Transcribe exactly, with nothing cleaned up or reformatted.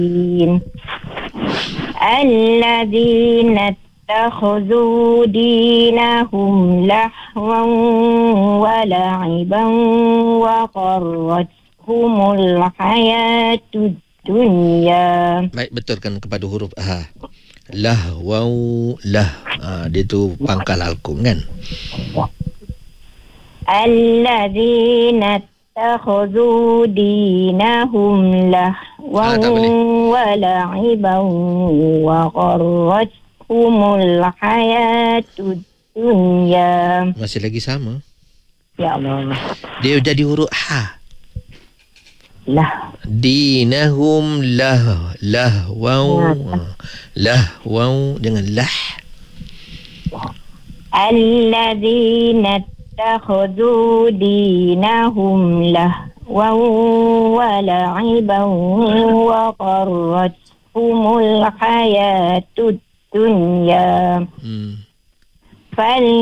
الذين اتخذوا دينهم لهوا ولعبا وغرتهم الحياة الدنيا. Baik, betulkan kepada huruf ha. Lah, waw, lah. Ha, dia tu pangkal alkum kan? Alladzina takhudhu dinahum lahwan wa la'iban wa gharrathumul hayatud dunya. Masih lagi sama. Ya Allah. Dia jadi huruf ha. Lah. Dinahum lah. Lah, waw. Lah, waw dengan lah. Alladzina takhudhu dinahum lahwan wa la'iban wa gharrathumul hayatud dunya. Hmm. Fal